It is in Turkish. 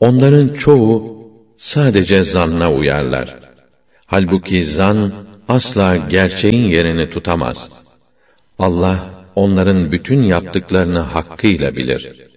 Onların çoğu sadece zanna uyarlar. Halbuki zan asla gerçeğin yerini tutamaz. Allah onların bütün yaptıklarını hakkıyla bilir.